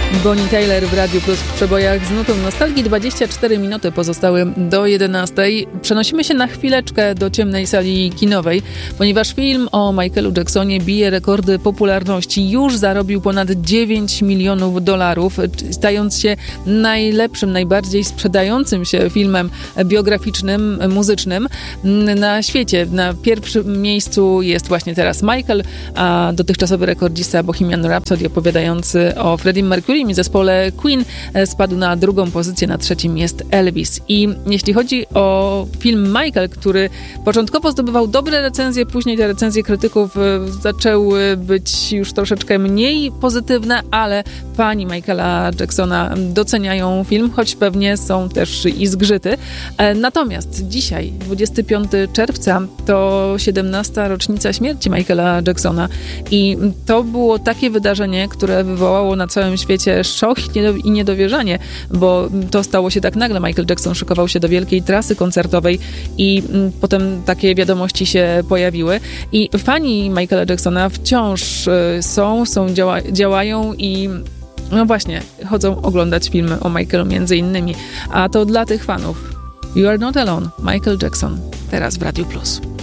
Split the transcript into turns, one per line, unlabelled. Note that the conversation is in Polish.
Bonnie Tyler w Radiu Plus w przebojach z nutą nostalgii. 24 minuty pozostały do 11. Przenosimy się na chwileczkę do ciemnej sali kinowej, ponieważ film o Michaelu Jacksonie bije rekordy popularności. Już zarobił ponad $9 milionów, stając się najlepszym, najbardziej sprzedającym się filmem biograficznym, muzycznym na świecie. Na pierwszym miejscu jest właśnie teraz Michael, a dotychczasowy rekordzista Bohemian Rhapsody opowiadający o Freddie Mercury i zespole Queen spadł na drugą pozycję, na trzecim jest Elvis. I jeśli chodzi o film Michael, który początkowo zdobywał dobre recenzje, później te recenzje krytyków zaczęły być już troszeczkę mniej pozytywne, ale fani Michaela Jacksona doceniają film, choć pewnie są też i zgrzyty. Natomiast dzisiaj, 25 czerwca, to 17. rocznica śmierci Michaela Jacksona i to było takie wydarzenie, które wywołało na całym świecie szok i niedowierzanie, bo to stało się tak nagle. Michael Jackson szykował się do wielkiej trasy koncertowej i potem takie wiadomości się pojawiły. I fani Michaela Jacksona wciąż działają i no właśnie, chodzą oglądać filmy o Michaelu między innymi. A to dla tych fanów. You are not alone. Michael Jackson. Teraz w Radiu Plus.